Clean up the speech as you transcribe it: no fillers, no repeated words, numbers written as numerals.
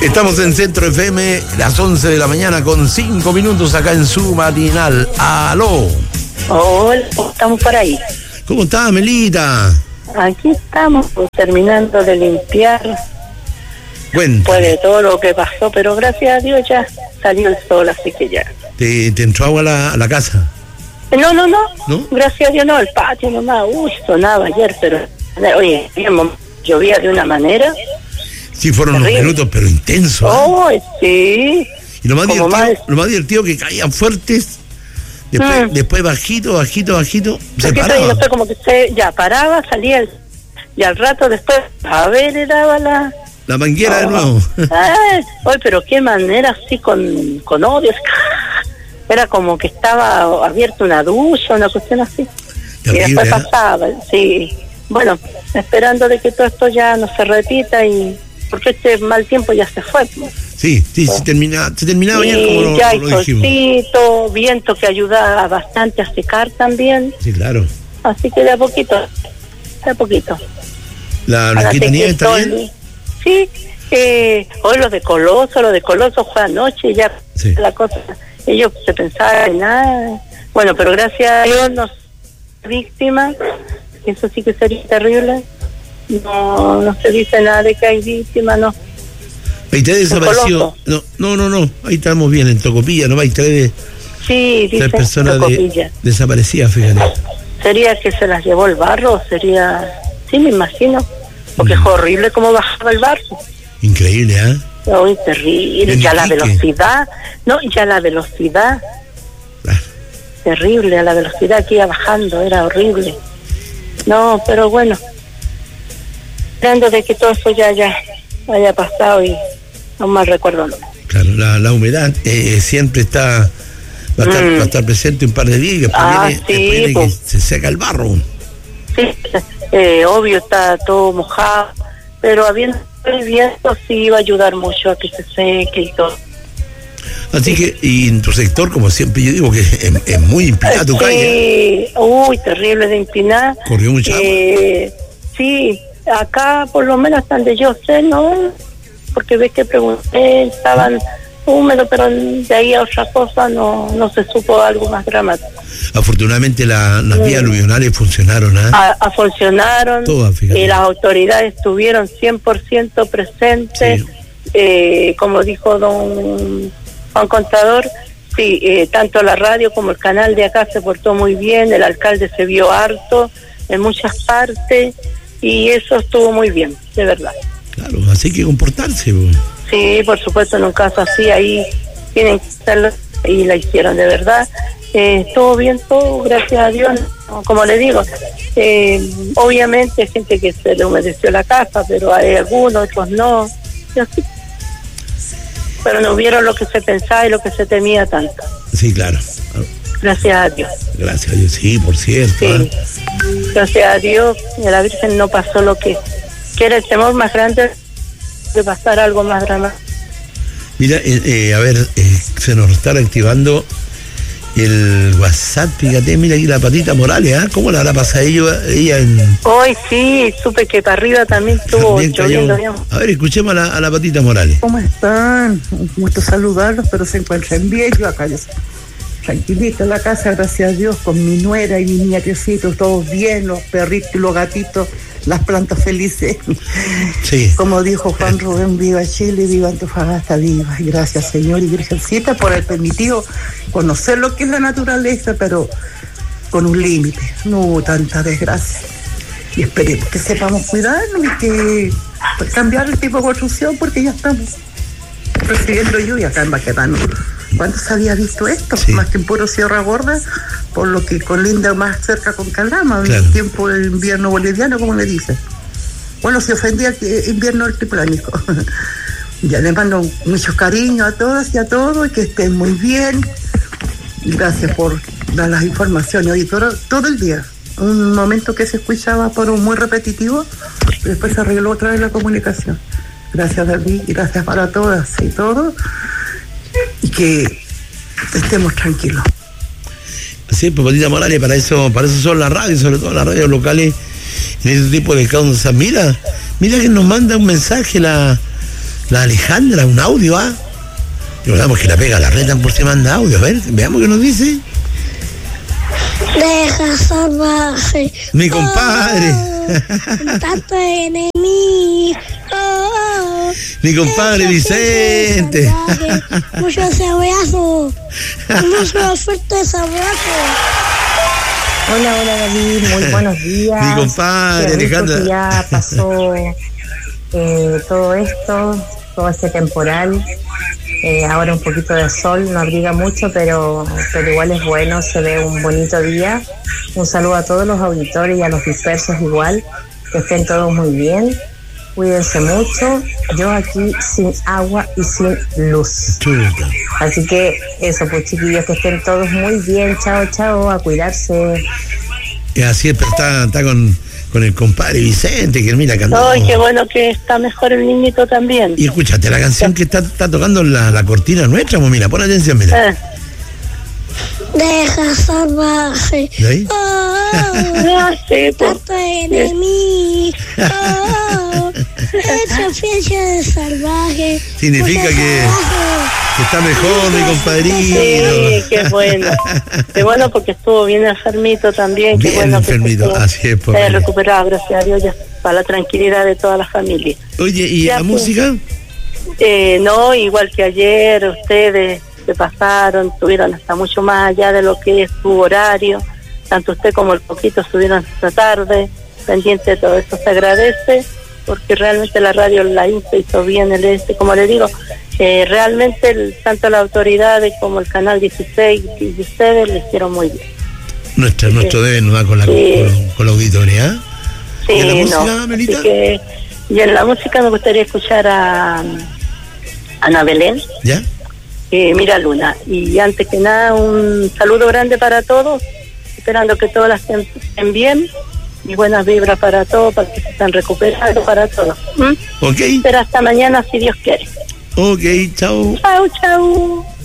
Estamos en Centro FM, las 11 de la mañana con 5 minutos acá en su matinal. ¡Aló! Hola, estamos por ahí. ¿Cómo está, Melita? Aquí estamos, pues, terminando de limpiar. Cuéntame. Después de todo lo que pasó, pero gracias a Dios ya salió el sol, así que ya. ¿Te entró agua a la casa? No, gracias a Dios no, el patio nomás, sonaba ayer, pero, oye, llovía de una manera. Sí, fueron unos minutos, pero intensos. Oh, sí. Y lo más divertido que caían fuertes, después bajito, se paraba. Después como que ya paraba, salía, y al rato después, a ver, le daba la manguera de nuevo. Oye, pero qué manera, así con odio. Era como que estaba abierta una ducha, una cuestión así. Terrible, y después pasaba, sí. Bueno, esperando de que todo esto ya no se repita, y porque este mal tiempo ya se fue. Sí, se terminaba ayer, como ya lo dijimos. Solcito, viento que ayuda bastante a secar también. Sí, claro. Así que de a poquito. ¿La Blanquita Nieves está bien? Sí, hoy lo de Coloso fue anoche, ya sí. La cosa, ellos se pensaban en nada. Bueno, pero gracias a Dios no víctimas, eso sí que sería terrible. No se dice nada de que hay víctimas, no. ¿Hay tres desaparecidos? No, ahí estamos bien, en Tocopilla, ¿no? Hay tres personas desaparecidas, fíjate. ¿Sería que se las llevó el barro? Sí, me imagino. Porque es horrible cómo bajaba el barro. Increíble, ¿eh? Uy, terrible. Ya la velocidad. Claro. Terrible, a la velocidad que iba bajando, era horrible. No, pero bueno. Esperando de que todo eso ya haya pasado y no mal recuerdo. Claro, la humedad siempre va a estar presente un par de días. Después viene que se seca el barro. Sí, obvio, está todo mojado, pero habiendo el viento sí iba a ayudar mucho a que se seque y todo. Así que, y en tu sector, como siempre yo digo, que es muy empinada tu calle. Uy, terrible de empinada. ¿Corrió mucha agua? Sí, acá por lo menos hasta donde yo sé, ¿no? Porque ves que pregunté, estaban húmedos, pero de ahí a otra cosa no se supo algo más dramático. Afortunadamente las vías aluvionales funcionaron, funcionaron. Todas, fíjate. Las autoridades estuvieron 100% presentes, sí. Como dijo don Juan Contador, sí, tanto la radio como el canal de acá se portó muy bien, el alcalde se vio harto en muchas partes, y eso estuvo muy bien, de verdad. Claro, así hay que comportarse. Sí, por supuesto, en un caso así, ahí tienen que hacerlo, y la hicieron de verdad. Todo bien, todo, gracias a Dios. Como le digo, obviamente hay gente que se le humedeció la casa, pero hay algunos, otros no, y así. Pero no vieron lo que se pensaba y lo que se temía tanto. Sí, claro. Gracias a Dios. Gracias a Dios, sí, por cierto. Sí. Gracias a Dios, y a la Virgen no pasó lo que era el temor más grande de pasar algo más dramático. Mira, a ver, se nos está reactivando el WhatsApp, fíjate, mira aquí la Patita Morales, ¿cómo la habrá pasado ella en...? Hoy sí, supe que para arriba también estuvo lloviendo. A ver, escuchemos a la Patita Morales. ¿Cómo están? Un gusto saludarlos, pero se encuentran bien. Yo acá, tranquilita en la casa, gracias a Dios, con mi nuera y mi nietecito, todos bien, los perritos y los gatitos, las plantas felices. Sí. Como dijo Juan Rubén, viva Chile, viva Antofagasta, viva. Y gracias, Señor y Virgencita, por haber permitido conocer lo que es la naturaleza, pero con un límite, no tanta desgracia. Y esperemos que sepamos cuidarnos y que cambiar el tipo de construcción, porque ya estamos recibiendo lluvia acá en Baquedano. ¿Cuándo se había visto esto? Sí. Más que en puro Sierra Gorda, por lo que colinda más cerca con Calama, claro. El tiempo del invierno boliviano, como le dicen. Bueno, se ofendía que invierno altiplánico. Ya les mando mucho cariño a todas y a todos, y que estén muy bien. Gracias por dar las informaciones hoy todo el día. Un momento que se escuchaba por un muy repetitivo, pero después se arregló otra vez la comunicación. Gracias, David, y gracias para todas y todos, y que estemos tranquilos. Así es, pues, Patita Morales, para eso son las radios, sobre todo las radios locales, en ese tipo de casos. O sea, mira que nos manda un mensaje La Alejandra, un audio, ¿ah? Recordamos que la pega la retan por si manda audio. A ver, veamos qué nos dice. Deja salvaje. Mi compadre. Tanto enemigo. Mi compadre Vicente. Muchos abrazos. Mucho fuerte abrazo. Hola David, muy buenos días. Mi compadre Qué rico Alejandra. que ya pasó todo esto, todo este temporal. Ahora un poquito de sol, no abriga mucho, pero igual es bueno, se ve un bonito día. Un saludo a todos los auditores y a los dispersos igual, que estén todos muy bien. Cuídense mucho. Yo aquí sin agua y sin luz. Chuta. Así que eso, pues chiquillos, que estén todos muy bien. Chao, a cuidarse. Y así es, pero está con el compadre Vicente, que mira cantando. Ay, qué bueno que está mejor el niñito también. Y escúchate la canción que está tocando la cortina nuestra, pues mira, pon atención, mira. Deja salvaje. ¿De ahí? Sí, pues. Tanto enemigo. Esa fecha de salvaje. Significa que está mejor, mi compadrito. Sí, qué bueno. Qué bueno porque estuvo bien enfermito también. Qué Bien bueno enfermito, que así es, por se haya favor. recuperado, gracias a Dios, ya para la tranquilidad de toda la familia. Oye, ¿y Ya, la pues. música? No, igual que ayer, ustedes se pasaron, estuvieron hasta mucho más allá de lo que es su horario. Tanto usted como el poquito estuvieron esta tarde, pendiente de todo eso. Se agradece porque realmente la radio la hizo bien, como le digo, realmente tanto las autoridades como el canal 16 y ustedes le hicieron muy bien. Nuestro deber no va con la auditoría. ¿Eh? Sí, ¿Y en la música, no. Melita? Así que, y en la música me gustaría escuchar a Ana Belén. ¿Ya? Mira Luna, y antes que nada un saludo grande para todos, esperando que todas las estén bien y buenas vibras para todos, para que se estén recuperando, para todos. Ok. Pero hasta mañana si Dios quiere. Ok, chao. Chau.